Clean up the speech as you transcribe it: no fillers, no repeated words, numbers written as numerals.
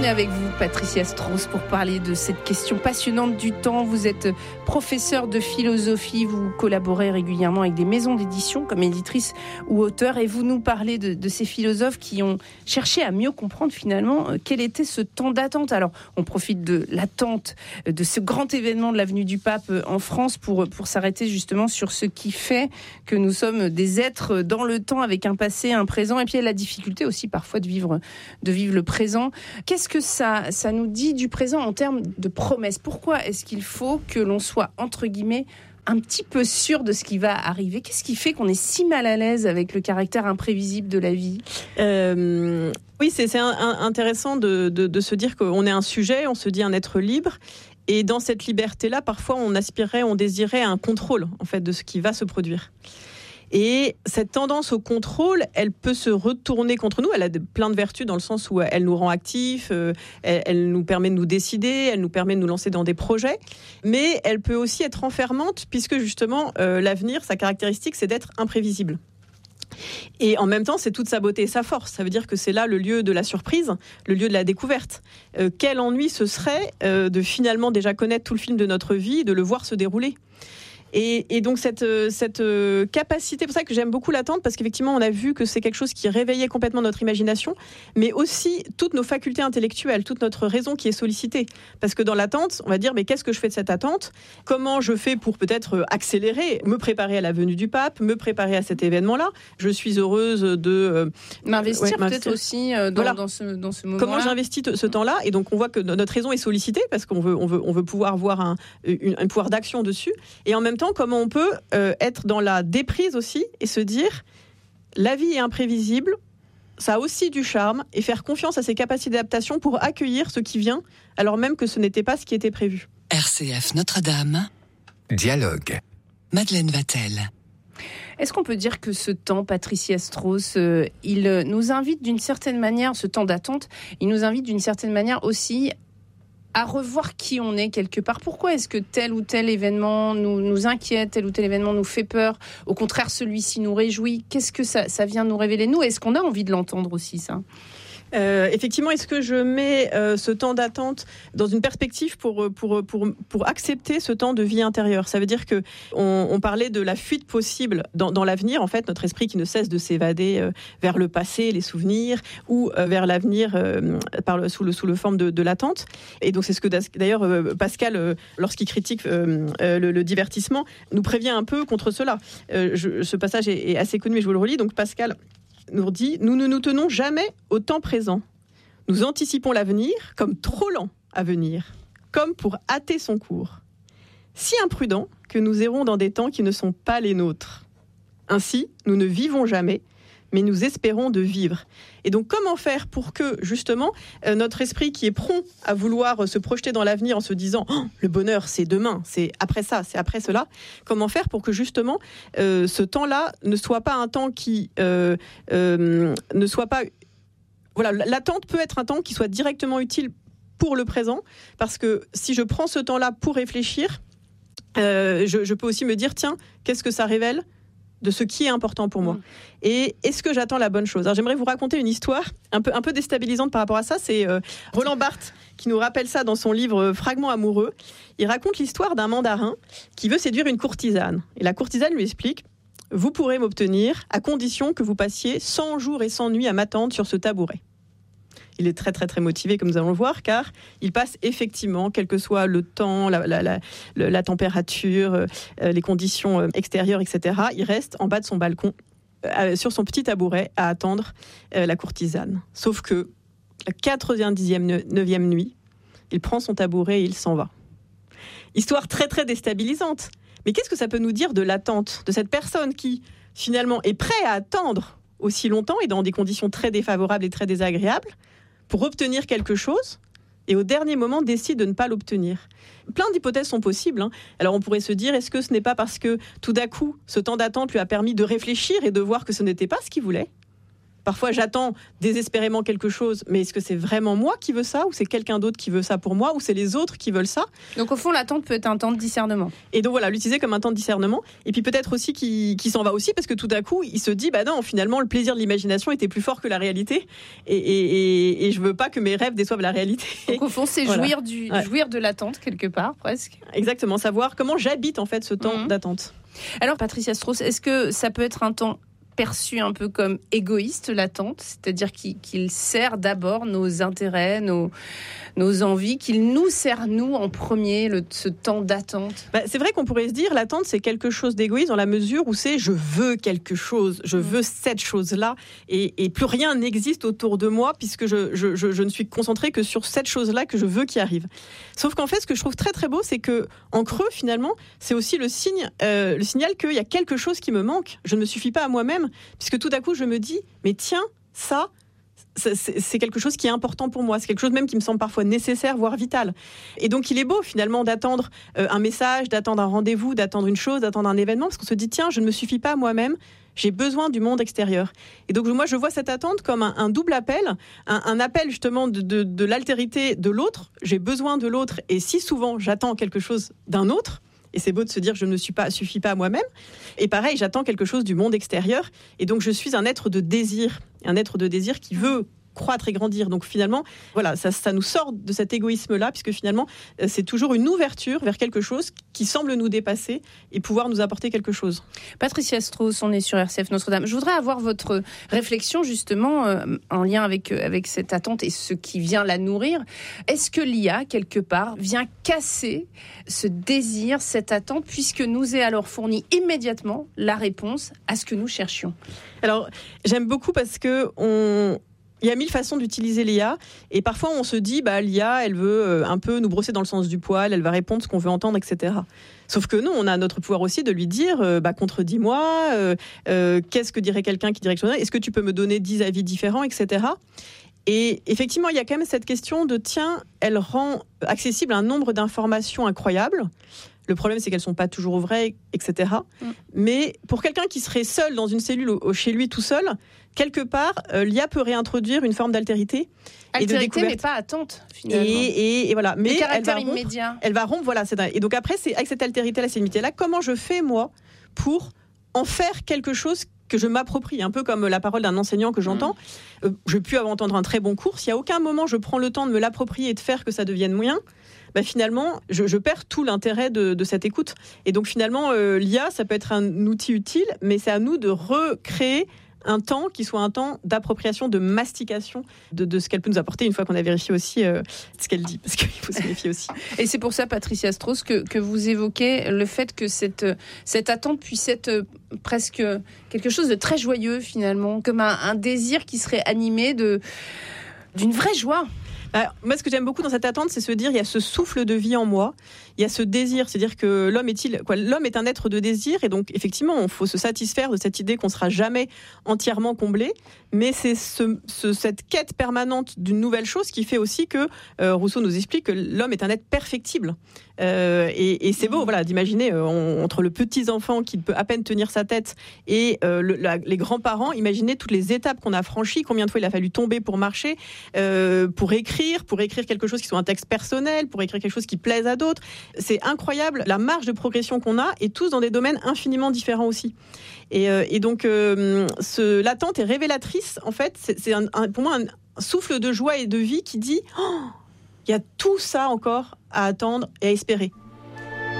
terminer avec vous, Patricia Strauss, pour parler de cette question passionnante du temps. Vous êtes professeure de philosophie, vous collaborez régulièrement avec des maisons d'édition comme éditrice ou auteur, et vous nous parlez de ces philosophes qui ont cherché à mieux comprendre finalement quel était ce temps d'attente. Alors, on profite de l'attente de ce grand événement de l'avenue du Pape en France pour s'arrêter justement sur ce qui fait que nous sommes des êtres dans le temps avec un passé, un présent, et puis il y a la difficulté aussi parfois de vivre le présent. Qu'est-ce que ça nous dit du présent en termes de promesses ? Pourquoi est-ce qu'il faut que l'on soit, entre guillemets, un petit peu sûr de ce qui va arriver ? Qu'est-ce qui fait qu'on est si mal à l'aise avec le caractère imprévisible de la vie ? Oui, c'est intéressant de se dire qu'on est un sujet, on se dit un être libre. Et dans cette liberté-là, parfois, on désirait un contrôle, en fait, de ce qui va se produire. Et cette tendance au contrôle, elle peut se retourner contre nous. Elle a plein de vertus dans le sens où elle nous rend actifs, elle nous permet de nous décider, elle nous permet de nous lancer dans des projets. Mais elle peut aussi être enfermante puisque justement, l'avenir, sa caractéristique, c'est d'être imprévisible. Et en même temps, c'est toute sa beauté et sa force. Ça veut dire que c'est là le lieu de la surprise, le lieu de la découverte. Quel ennui ce serait de finalement déjà connaître tout le film de notre vie, de le voir se dérouler. Et donc cette capacité, c'est pour ça que j'aime beaucoup l'attente, parce qu'effectivement on a vu que c'est quelque chose qui réveillait complètement notre imagination, mais aussi toutes nos facultés intellectuelles, toute notre raison qui est sollicitée. Parce que dans l'attente, on va dire mais qu'est-ce que je fais de cette attente ? Comment je fais pour peut-être accélérer, me préparer à la venue du pape, me préparer à cet événement-là ? Je suis heureuse de m'investir peut-être aussi dans ce moment-là. Comment j'investis ce temps-là ? Et donc on voit que notre raison est sollicitée parce qu'on veut pouvoir avoir un pouvoir d'action dessus. Et en même temps, comment on peut être dans la déprise aussi et se dire la vie est imprévisible, ça a aussi du charme, et faire confiance à ses capacités d'adaptation pour accueillir ce qui vient alors même que ce n'était pas ce qui était prévu. RCF Notre-Dame. Dialogue. Madeleine Vatel. Est-ce qu'on peut dire que ce temps, Patricia Strauss, il nous invite d'une certaine manière, ce temps d'attente, il nous invite d'une certaine manière aussi à revoir qui on est quelque part. Pourquoi est-ce que tel ou tel événement nous inquiète, tel ou tel événement nous fait peur ? Au contraire, celui-ci nous réjouit. Qu'est-ce que ça vient nous révéler, nous ? Est-ce qu'on a envie de l'entendre aussi, ça ? Effectivement, est-ce que je mets ce temps d'attente dans une perspective pour accepter ce temps de vie intérieure ? Ça veut dire que on parlait de la fuite possible dans l'avenir, en fait, notre esprit qui ne cesse de s'évader vers le passé, les souvenirs, ou vers l'avenir sous le forme de l'attente. Et donc c'est ce que d'ailleurs Pascal, lorsqu'il critique le divertissement, nous prévient un peu contre cela. Ce passage est assez connu, mais je vous le relis. Donc Pascal nous dit « Nous ne nous tenons jamais au temps présent. Nous anticipons l'avenir comme trop lent à venir, comme pour hâter son cours. Si imprudents que nous errons dans des temps qui ne sont pas les nôtres. Ainsi, nous ne vivons jamais, mais nous espérons de vivre. » Et donc, comment faire pour que, justement, notre esprit qui est prompt à vouloir se projeter dans l'avenir en se disant oh, « le bonheur, c'est demain, c'est après ça, c'est après cela », comment faire pour que, justement, ce temps-là ne soit pas un temps qui ne soit pas... Voilà, l'attente peut être un temps qui soit directement utile pour le présent, parce que si je prends ce temps-là pour réfléchir, je peux aussi me dire « Tiens, qu'est-ce que ça révèle ?» de ce qui est important pour moi. Et est-ce que j'attends la bonne chose ? Alors j'aimerais vous raconter une histoire un peu déstabilisante par rapport à ça. C'est Roland Barthes qui nous rappelle ça dans son livre Fragments amoureux. Il raconte l'histoire d'un mandarin qui veut séduire une courtisane. Et la courtisane lui explique « Vous pourrez m'obtenir à condition que vous passiez 100 jours et 100 nuits à m'attendre sur ce tabouret. » Il est très, très, très motivé, comme nous allons le voir, car il passe effectivement, quel que soit le temps, la température, les conditions extérieures, etc., il reste en bas de son balcon, sur son petit tabouret, à attendre la courtisane. Sauf que, la 99e nuit, il prend son tabouret et il s'en va. Histoire très, très déstabilisante. Mais qu'est-ce que ça peut nous dire de l'attente de cette personne qui, finalement, est prête à attendre aussi longtemps et dans des conditions très défavorables et très désagréables, pour obtenir quelque chose, et au dernier moment décide de ne pas l'obtenir. Plein d'hypothèses sont possibles. Alors on pourrait se dire, est-ce que ce n'est pas parce que tout d'un coup, ce temps d'attente lui a permis de réfléchir et de voir que ce n'était pas ce qu'il voulait ? Parfois, j'attends désespérément quelque chose, mais est-ce que c'est vraiment moi qui veux ça, ou c'est quelqu'un d'autre qui veut ça pour moi, ou c'est les autres qui veulent ça? Donc au fond, l'attente peut être un temps de discernement. Et donc voilà, l'utiliser comme un temps de discernement. Et puis peut-être aussi qui s'en va aussi, parce que tout d'un coup, il se dit, bah non, finalement, le plaisir de l'imagination était plus fort que la réalité, et je veux pas que mes rêves déçoivent la réalité. Donc au fond, c'est jouir de l'attente quelque part, presque. Exactement, savoir comment j'habite en fait ce temps d'attente. Alors Patricia Strauss, est-ce que ça peut être un temps perçu un peu comme égoïste, l'attente, c'est-à-dire qu'il sert d'abord nos intérêts, nos envies, qu'il nous sert nous en premier, ce temps d'attente? C'est vrai qu'on pourrait se dire l'attente c'est quelque chose d'égoïste dans la mesure où c'est je veux quelque chose, je veux cette chose-là et plus rien n'existe autour de moi puisque je ne suis concentrée que sur cette chose-là que je veux qui arrive. Sauf qu'en fait ce que je trouve très très beau c'est que en creux finalement c'est aussi le signal qu'il y a quelque chose qui me manque. Je ne me suffis pas à moi-même puisque tout à coup je me dis mais tiens ça c'est quelque chose qui est important pour moi, c'est quelque chose même qui me semble parfois nécessaire, voire vital. Et donc il est beau finalement d'attendre un message, d'attendre un rendez-vous, d'attendre une chose, d'attendre un événement, parce qu'on se dit tiens, je ne me suffis pas à moi-même, j'ai besoin du monde extérieur. Et donc moi je vois cette attente comme un double appel, un appel justement de l'altérité de l'autre, j'ai besoin de l'autre et si souvent j'attends quelque chose d'un autre, et c'est beau de se dire je ne suffis pas à moi-même. Et pareil, j'attends quelque chose du monde extérieur. Et donc je suis un être de désir qui veut croître et grandir. Donc finalement, voilà, ça nous sort de cet égoïsme-là, puisque finalement, c'est toujours une ouverture vers quelque chose qui semble nous dépasser et pouvoir nous apporter quelque chose. Patricia Strauss, on est sur RCF Notre-Dame. Je voudrais avoir votre réflexion justement en lien avec cette attente et ce qui vient la nourrir. Est-ce que l'IA, quelque part, vient casser ce désir, cette attente, puisque nous est alors fournie immédiatement la réponse à ce que nous cherchions? Alors, j'aime beaucoup parce que il y a 1000 façons d'utiliser l'IA et parfois on se dit l'IA elle veut un peu nous brosser dans le sens du poil, elle va répondre ce qu'on veut entendre, etc. Sauf que nous on a notre pouvoir aussi de lui dire contredis-moi, qu'est-ce que dirait quelqu'un qui dirait que est-ce que tu peux me donner 10 avis différents, etc. Et effectivement il y a quand même cette question de tiens, elle rend accessible un nombre d'informations incroyables. Le problème, c'est qu'elles ne sont pas toujours vraies, etc. Mais pour quelqu'un qui serait seul dans une cellule chez lui tout seul, quelque part, l'IA peut réintroduire une forme d'altérité. Altérité, mais pas attente, finalement. Et voilà. Mais le caractère immédiat. Elle va rompre, voilà. Et donc après, c'est avec cette altérité-là, cette limité-là, comment je fais, moi, pour en faire quelque chose que je m'approprie, un peu comme la parole d'un enseignant que j'entends. Je puis entendre un très bon cours. Si à aucun moment je prends le temps de me l'approprier et de faire que ça devienne moyen, finalement, je perds tout l'intérêt de cette écoute. Et donc finalement, l'IA, ça peut être un outil utile, mais c'est à nous de recréer un temps qui soit un temps d'appropriation, de mastication de ce qu'elle peut nous apporter une fois qu'on a vérifié aussi ce qu'elle dit, parce qu'il faut se méfier aussi. Et c'est pour ça, Patricia Strauss, que vous évoquez le fait que cette attente puisse être presque quelque chose de très joyeux finalement, comme un désir qui serait animé d'une vraie joie. Moi, ce que j'aime beaucoup dans cette attente, c'est se dire, il y a ce souffle de vie en moi, il y a ce désir, c'est-à-dire que l'homme est un être de désir, et donc effectivement, il faut se satisfaire de cette idée qu'on ne sera jamais entièrement comblé, mais c'est cette quête permanente d'une nouvelle chose qui fait aussi que Rousseau nous explique que l'homme est un être perfectible. Et c'est beau, voilà, d'imaginer entre le petit enfant qui peut à peine tenir sa tête et les grands-parents, imaginez toutes les étapes qu'on a franchies, combien de fois il a fallu tomber pour marcher, pour écrire quelque chose qui soit un texte personnel, pour écrire quelque chose qui plaise à d'autres. C'est incroyable la marge de progression qu'on a, et tous dans des domaines infiniment différents aussi. Et donc l'attente est révélatrice, en fait, c'est pour moi un souffle de joie et de vie qui dit il y a tout ça encore à attendre et à espérer.